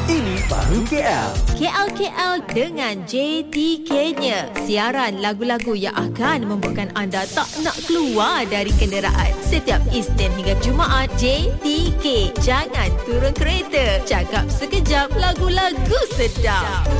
Ini baru KL. KL dengan JTK-nya. Siaran lagu-lagu yang akan membuatkan anda tak nak keluar dari kenderaan. Setiap Isnin hingga Jumaat, JTK. Jangan turun kereta. Cakap sekejap, lagu-lagu sedap.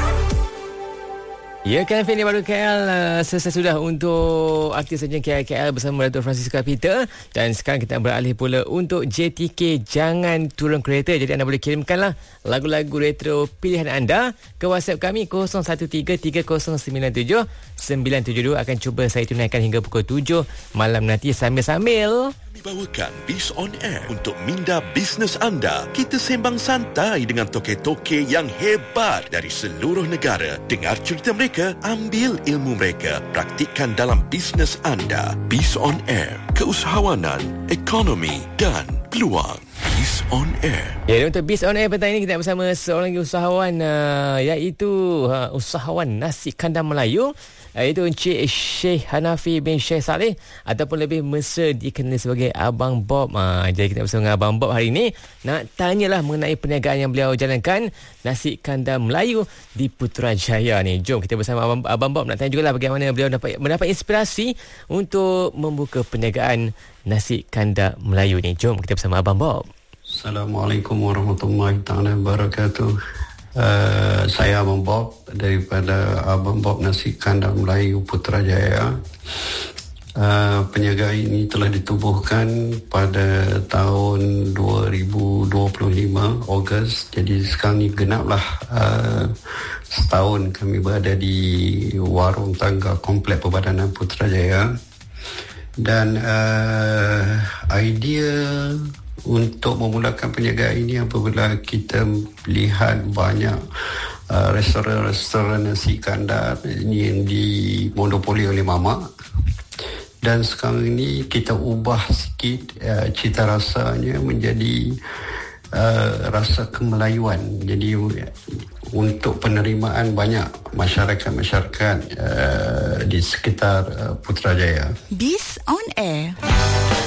Ya, kan ini baru KL selesai sudah untuk artis saja KL bersama Dato' Francisca Peter. Dan sekarang kita beralih pula untuk JTK Jangan Turun Kereta. Jadi anda boleh kirimkanlah lagu-lagu retro pilihan anda ke WhatsApp kami 0133097972. Akan cuba saya tunaikan hingga pukul 7 malam nanti sambil-sambil Bawakan Biz On Air untuk minda bisnes anda. Kita sembang santai dengan toke-toke yang hebat dari seluruh negara. Dengar cerita mereka, ambil ilmu mereka, praktikkan dalam bisnes anda. Biz On Air, keusahawanan, ekonomi dan peluang. Biz On Air. Ya, untuk Biz On Air petang ini kita bersama seorang usahawan iaitu usahawan nasi kandang Melayu, iaitu Encik Sheikh Hanafi bin Sheikh Saleh ataupun lebih mesra dikenali sebagai Abang Bob. Jadi kita bersama dengan Abang Bob hari ini nak tanyalah mengenai perniagaan yang beliau jalankan, nasi kandang Melayu di Putrajaya ni. Jom kita bersama Abang Bob nak tanya jugalah bagaimana beliau mendapat inspirasi untuk membuka perniagaan nasi kandang Melayu ni. Jom kita bersama Abang Bob. Assalamualaikum warahmatullahi wabarakatuh. Saya Abang Bob daripada Abang Bob Nasi Kandang Melayu Putrajaya. Perniagaan ini telah ditubuhkan pada tahun 2025 Ogos. Jadi sekarang ni genaplah setahun kami berada di warung tangga Komplek Perbadanan Putrajaya. Dan idea untuk memulakan perniagaan ini apabila kita lihat banyak restoran-restoran nasi kandar ini yang dimonopoli oleh mamak, dan sekarang ini kita ubah sikit cita rasanya menjadi rasa kemelayuan. Jadi untuk penerimaan banyak masyarakat di sekitar Putrajaya. Biz On Air.